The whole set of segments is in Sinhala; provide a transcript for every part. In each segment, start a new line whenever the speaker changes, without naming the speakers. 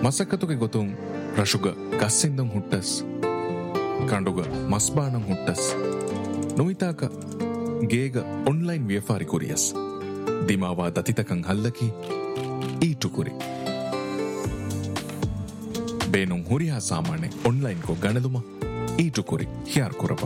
ಮಸಕ್ಕತುಗೆ ಗೊತ್ತುಂ ರಶುಗ ಗಸ್ಸಿಂದಂ ಹುಟ್ಟಸ್ ಕಂಡುಗ ಮಸ್ಬಾಣಂ ಹುಟ್ಟಸ್ ನುಯಿತಾಕ ಗೇಗ ಆನ್ಲೈನ್ ವ್ಯಾಪಾರಿ ಕುರಿಯಸ್ ದಿಮಾವಾ ದತಿತಕಂ ಹಲ್ಲಕಿ ಈಟು ಕುರಿ ಬೇನುಂ ಹುರಿಯಾ ಸಾಮಾನೆ ಆನ್ಲೈನ್ ಕೊ ಗಣದುಮ ಈಟು ಕುರಿ ಹ್ಯಾರ್ ಕುರಪ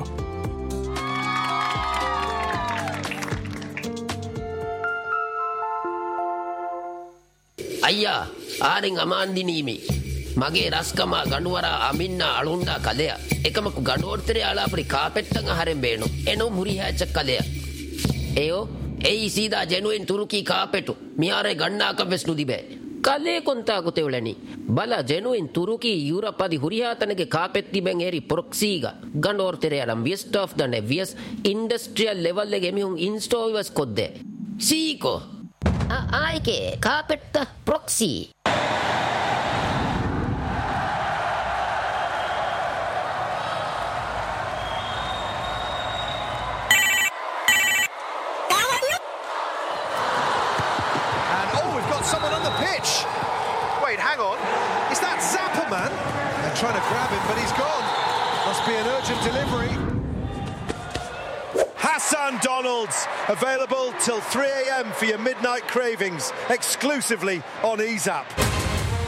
අයියා ආරෙන් අමාන්දිනීමේ මගේ රස්කමා ගණුවරා අමින්න අලුන්ඩා කලය එකමකු ගඩෝර්තරය අලාපරි කාපෙට්ටන් අහරෙන් බේනු එනු මුරිහාච කලය එයෝ එයි සීදා ජෙනුවෙන් තුරුකී කාපෙටු මියාරේ ගණ්නාක වෙස් නුදිබෑ කලේ කොන්තාකුතෙවලනි බල ජෙනුවෙන් තුරුකී යුරපදි හුරිහාතනගේ කාපෙත්තිබෙන් එරි ප්‍රොක්සීග ගඩෝර්තරය අලම් වියස්ට ඔෆ් ද නෙවියස් ඉන්ඩස්ට්‍රියල් ලෙවල් එක එමිහුන් install wars කොද්දේ සීකෝ ආයිකේ කාපෙට්ට ප්‍රොක්සී
Trying to grab him, but he's gone. Must be an urgent delivery. Hassan Donalds, available till 3 a.m. for your midnight cravings, exclusively on EZAP.